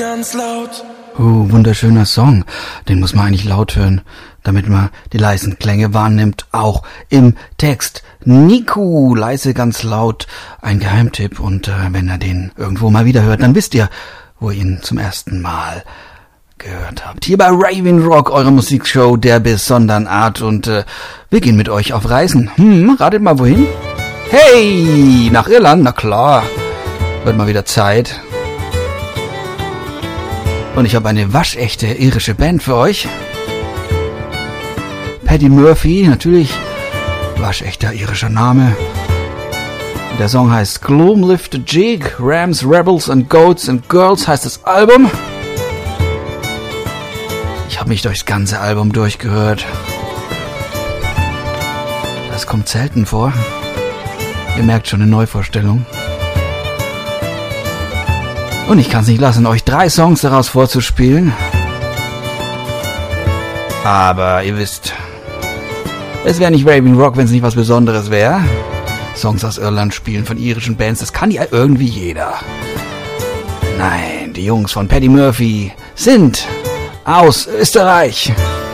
ganz laut. Wunderschöner Song. Den muss man eigentlich laut hören, damit man die leisen Klänge wahrnimmt, auch im Text. Niku, leise ganz laut, ein Geheimtipp. Und wenn ihr den irgendwo mal wieder hört, dann wisst ihr, wo ihr ihn zum ersten Mal gehört habt. Hier bei Raving Rock, eure Musikshow der besonderen Art. Und wir gehen mit euch auf Reisen. Ratet mal wohin? Hey, nach Irland, na klar. Wird mal wieder Zeit. Und ich habe eine waschechte irische Band für euch. Paddy Murphy, natürlich waschechter irischer Name. Der Song heißt Gloom Lift the Jig, Rams, Rebels and Goats and Girls heißt das Album. Ich habe mich durchs ganze Album durchgehört. Das kommt selten vor. Ihr merkt schon eine Neuvorstellung. Und ich kann es nicht lassen, euch 3 Songs daraus vorzuspielen. Aber ihr wisst, es wäre nicht Raving Rock, wenn es nicht was Besonderes wäre. Songs aus Irland spielen von irischen Bands, das kann ja irgendwie jeder. Nein, die Jungs von Paddy Murphy sind aus Österreich.